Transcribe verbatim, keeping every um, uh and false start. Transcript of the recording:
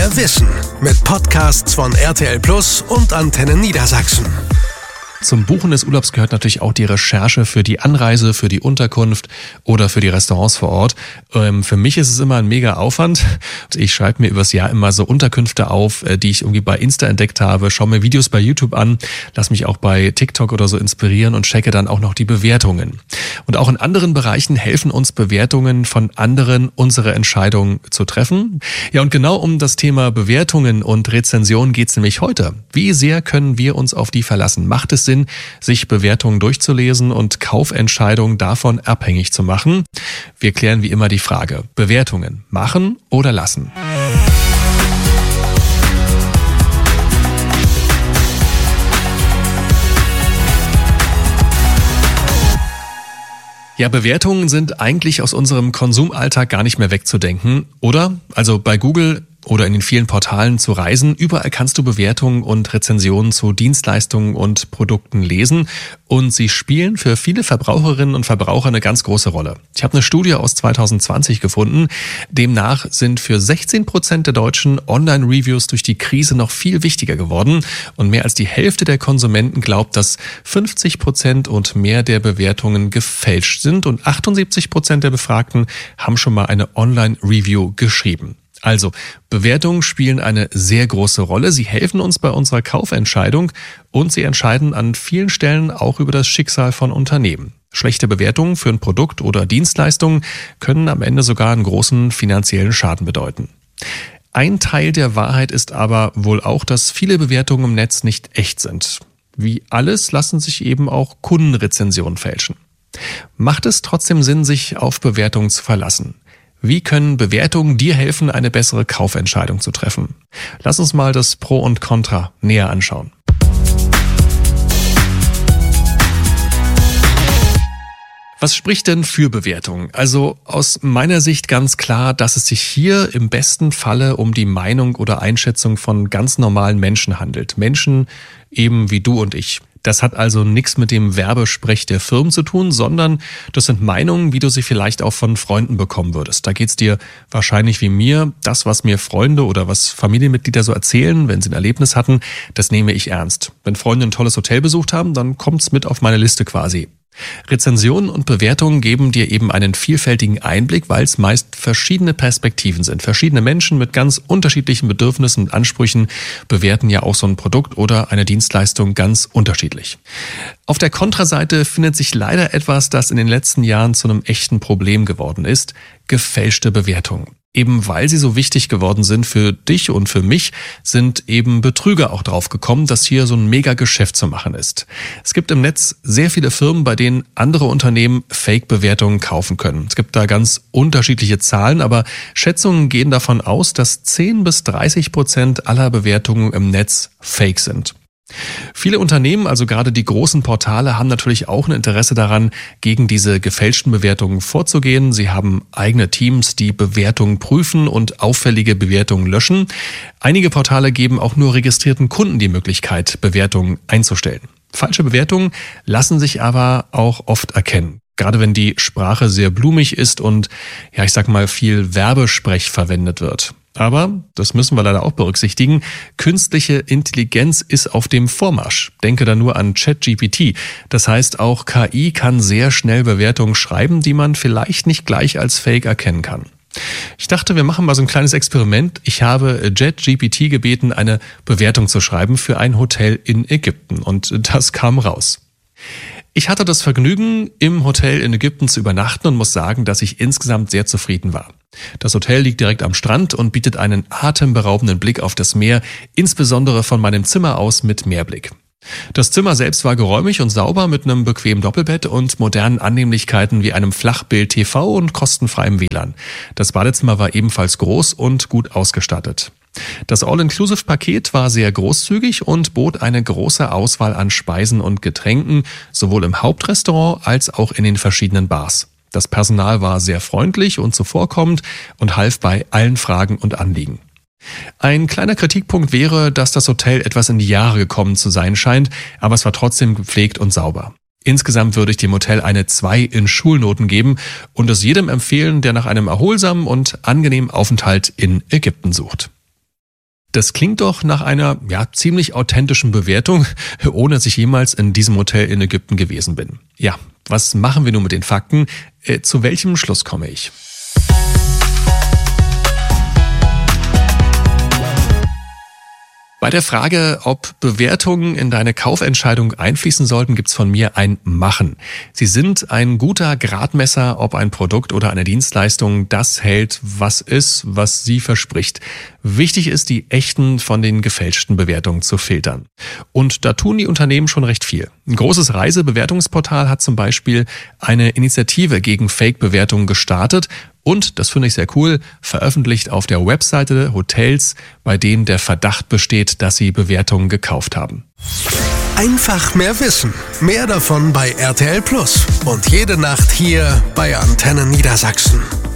Mehr Wissen mit Podcasts von R T L Plus und Antenne Niedersachsen. Zum Buchen des Urlaubs gehört natürlich auch die Recherche für die Anreise, für die Unterkunft oder für die Restaurants vor Ort. Ähm, für mich ist es immer ein mega Aufwand. Ich schreibe mir übers Jahr immer so Unterkünfte auf, die ich irgendwie bei Insta entdeckt habe, schaue mir Videos bei YouTube an, lasse mich auch bei TikTok oder so inspirieren und checke dann auch noch die Bewertungen. Und auch in anderen Bereichen helfen uns Bewertungen von anderen, unsere Entscheidung zu treffen. Ja, und genau um das Thema Bewertungen und Rezensionen geht es nämlich heute. Wie sehr können wir uns auf die verlassen? Macht es Sinn, sich Bewertungen durchzulesen und Kaufentscheidungen davon abhängig zu machen? Wir klären wie immer die Frage: Bewertungen machen oder lassen? Ja, Bewertungen sind eigentlich aus unserem Konsumalltag gar nicht mehr wegzudenken, oder? Also bei Google oder in den vielen Portalen zu Reisen, überall kannst du Bewertungen und Rezensionen zu Dienstleistungen und Produkten lesen und sie spielen für viele Verbraucherinnen und Verbraucher eine ganz große Rolle. Ich habe eine Studie aus zwanzig zwanzig gefunden, demnach sind für sechzehn Prozent der Deutschen Online-Reviews durch die Krise noch viel wichtiger geworden und mehr als die Hälfte der Konsumenten glaubt, dass fünfzig Prozent und mehr der Bewertungen gefälscht sind und achtundsiebzig Prozent der Befragten haben schon mal eine Online-Review geschrieben. Also, Bewertungen spielen eine sehr große Rolle. Sie helfen uns bei unserer Kaufentscheidung und sie entscheiden an vielen Stellen auch über das Schicksal von Unternehmen. Schlechte Bewertungen für ein Produkt oder Dienstleistungen können am Ende sogar einen großen finanziellen Schaden bedeuten. Ein Teil der Wahrheit ist aber wohl auch, dass viele Bewertungen im Netz nicht echt sind. Wie alles lassen sich eben auch Kundenrezensionen fälschen. Macht es trotzdem Sinn, sich auf Bewertungen zu verlassen? Wie können Bewertungen dir helfen, eine bessere Kaufentscheidung zu treffen? Lass uns mal das Pro und Contra näher anschauen. Was spricht denn für Bewertungen? Also aus meiner Sicht ganz klar, dass es sich hier im besten Falle um die Meinung oder Einschätzung von ganz normalen Menschen handelt. Menschen eben wie du und ich. Das hat also nichts mit dem Werbesprech der Firmen zu tun, sondern das sind Meinungen, wie du sie vielleicht auch von Freunden bekommen würdest. Da geht's dir wahrscheinlich wie mir. Das, was mir Freunde oder was Familienmitglieder so erzählen, wenn sie ein Erlebnis hatten, das nehme ich ernst. Wenn Freunde ein tolles Hotel besucht haben, dann kommt's mit auf meine Liste quasi. Rezensionen und Bewertungen geben dir eben einen vielfältigen Einblick, weil es meist verschiedene Perspektiven sind. Verschiedene Menschen mit ganz unterschiedlichen Bedürfnissen und Ansprüchen bewerten ja auch so ein Produkt oder eine Dienstleistung ganz unterschiedlich. Auf der Kontraseite findet sich leider etwas, das in den letzten Jahren zu einem echten Problem geworden ist: gefälschte Bewertungen. Eben weil sie so wichtig geworden sind für dich und für mich, sind eben Betrüger auch drauf gekommen, dass hier so ein mega Geschäft zu machen ist. Es gibt im Netz sehr viele Firmen, bei denen andere Unternehmen Fake-Bewertungen kaufen können. Es gibt da ganz unterschiedliche Zahlen, aber Schätzungen gehen davon aus, dass zehn bis dreißig Prozent aller Bewertungen im Netz fake sind. Viele Unternehmen, also gerade die großen Portale, haben natürlich auch ein Interesse daran, gegen diese gefälschten Bewertungen vorzugehen. Sie haben eigene Teams, die Bewertungen prüfen und auffällige Bewertungen löschen. Einige Portale geben auch nur registrierten Kunden die Möglichkeit, Bewertungen einzustellen. Falsche Bewertungen lassen sich aber auch oft erkennen. Gerade wenn die Sprache sehr blumig ist und, ja, ich sag mal, viel Werbesprech verwendet wird. Aber, das müssen wir leider auch berücksichtigen, künstliche Intelligenz ist auf dem Vormarsch. Denke da nur an ChatGPT. Das heißt, auch K I kann sehr schnell Bewertungen schreiben, die man vielleicht nicht gleich als Fake erkennen kann. Ich dachte, wir machen mal so ein kleines Experiment. Ich habe ChatGPT gebeten, eine Bewertung zu schreiben für ein Hotel in Ägypten. Und das kam raus. Ich hatte das Vergnügen, im Hotel in Ägypten zu übernachten und muss sagen, dass ich insgesamt sehr zufrieden war. Das Hotel liegt direkt am Strand und bietet einen atemberaubenden Blick auf das Meer, insbesondere von meinem Zimmer aus mit Meerblick. Das Zimmer selbst war geräumig und sauber mit einem bequemen Doppelbett und modernen Annehmlichkeiten wie einem Flachbild-T V und kostenfreiem W L A N. Das Badezimmer war ebenfalls groß und gut ausgestattet. Das All-Inclusive-Paket war sehr großzügig und bot eine große Auswahl an Speisen und Getränken, sowohl im Hauptrestaurant als auch in den verschiedenen Bars. Das Personal war sehr freundlich und zuvorkommend und half bei allen Fragen und Anliegen. Ein kleiner Kritikpunkt wäre, dass das Hotel etwas in die Jahre gekommen zu sein scheint, aber es war trotzdem gepflegt und sauber. Insgesamt würde ich dem Hotel eine zwei in Schulnoten geben und es jedem empfehlen, der nach einem erholsamen und angenehmen Aufenthalt in Ägypten sucht. Das klingt doch nach einer ja, ziemlich authentischen Bewertung, ohne dass ich jemals in diesem Hotel in Ägypten gewesen bin. Ja, was machen wir nun mit den Fakten? Äh, zu welchem Schluss komme ich? Bei der Frage, ob Bewertungen in deine Kaufentscheidung einfließen sollten, gibt's von mir ein Machen. Sie sind ein guter Gradmesser, ob ein Produkt oder eine Dienstleistung das hält, was ist, was sie verspricht. Wichtig ist, die echten von den gefälschten Bewertungen zu filtern. Und da tun die Unternehmen schon recht viel. Ein großes Reisebewertungsportal hat zum Beispiel eine Initiative gegen Fake-Bewertungen gestartet und, das finde ich sehr cool, veröffentlicht auf der Webseite Hotels, bei denen der Verdacht besteht, dass sie Bewertungen gekauft haben. Einfach mehr Wissen. Mehr davon bei R T L Plus. Und jede Nacht hier bei Antenne Niedersachsen.